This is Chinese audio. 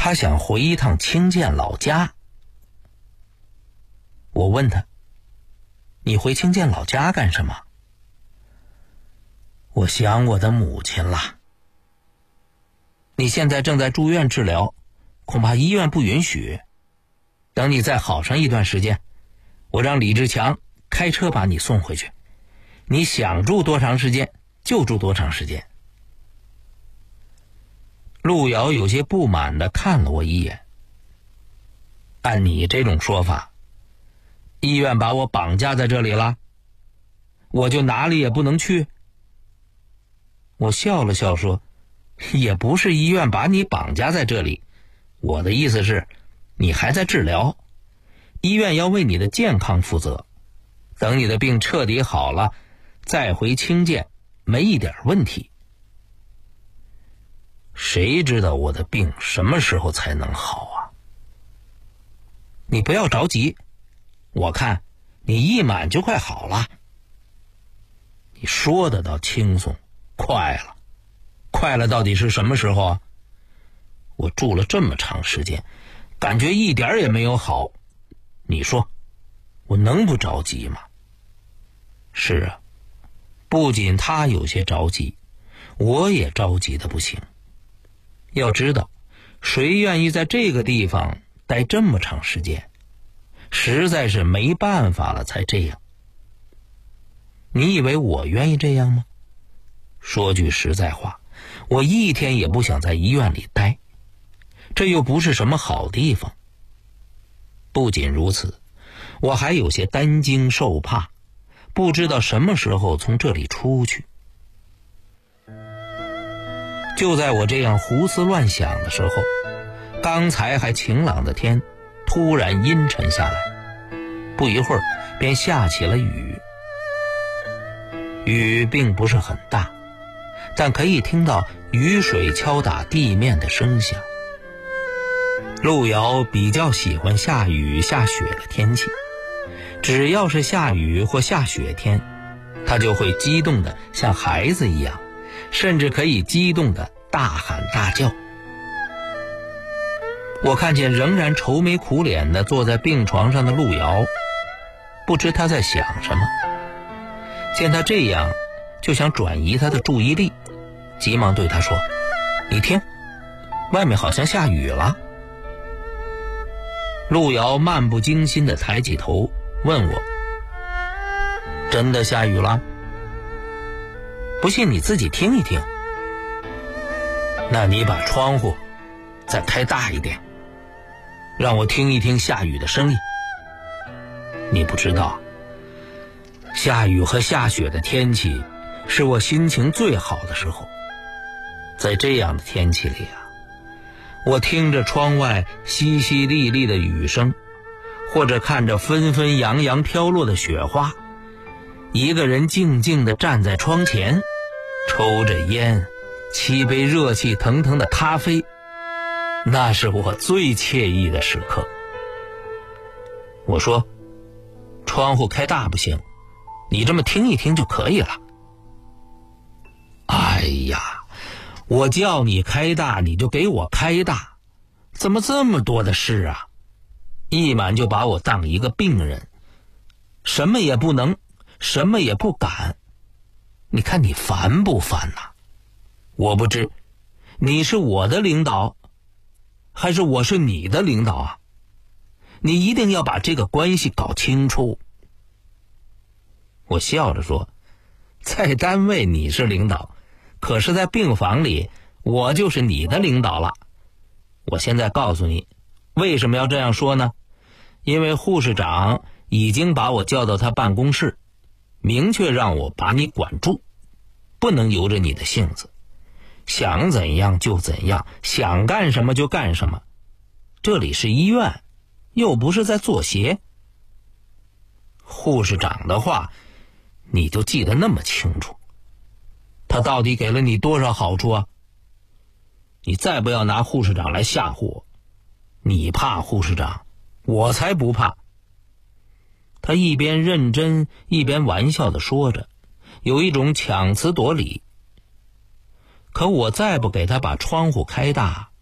他想回一趟清涧老家。我问他，你回清涧老家干什么？我想我的母亲了。你现在正在住院治疗，恐怕医院不允许。等你再好上一段时间，我让李志强开车把你送回去。你想住多长时间就住多长时间。陆遥有些不满地看了我一眼。按你这种说法，医院把我绑架在这里了，我就哪里也不能去。我笑了笑说，也不是医院把你绑架在这里，我的意思是你还在治疗，医院要为你的健康负责，等你的病彻底好了再回清涧没一点问题。谁知道我的病什么时候才能好啊？你不要着急，我看你一满就快好了。你说的倒轻松，快了。快了到底是什么时候啊？我住了这么长时间，感觉一点也没有好。你说我能不着急吗？是啊，不仅他有些着急，我也着急的不行。要知道，谁愿意在这个地方待这么长时间？实在是没办法了才这样。你以为我愿意这样吗？说句实在话，我一天也不想在医院里待，这又不是什么好地方。不仅如此，我还有些担惊受怕，不知道什么时候从这里出去。就在我这样胡思乱想的时候，刚才还晴朗的天突然阴沉下来，不一会儿便下起了雨。雨并不是很大，但可以听到雨水敲打地面的声响。陆遥比较喜欢下雨下雪的天气，只要是下雨或下雪天，他就会激动的像孩子一样，甚至可以激动的大喊大叫。我看见仍然愁眉苦脸的坐在病床上的陆遥，不知他在想什么。见他这样，就想转移他的注意力，急忙对他说，你听，外面好像下雨了。陆遥漫不经心地抬起头问我，真的下雨了？不信你自己听一听。那你把窗户再开大一点，让我听一听下雨的声音。你不知道，下雨和下雪的天气是我心情最好的时候。在这样的天气里啊，我听着窗外淅淅沥沥的雨声，或者看着纷纷扬扬飘落的雪花，一个人静静地站在窗前，抽着烟，沏杯热气腾腾的咖啡，那是我最惬意的时刻。我说，窗户开大不行，你这么听一听就可以了。哎呀，我叫你开大你就给我开大，怎么这么多的事啊？一满就把我当一个病人，什么也不能，什么也不敢。你看你烦不烦呐？我不知你是我的领导还是我是你的领导啊？你一定要把这个关系搞清楚。我笑着说，在单位你是领导，可是在病房里我就是你的领导了。我现在告诉你，为什么要这样说呢？因为护士长已经把我叫到他办公室，明确让我把你管住，不能由着你的性子，想怎样就怎样，想干什么就干什么。这里是医院，又不是在做鞋。护士长的话你就记得那么清楚，他到底给了你多少好处啊？你再不要拿护士长来吓唬我，你怕护士长，我才不怕。他一边认真一边玩笑地说着，有一种强词夺理。可我再不给他把窗户开大，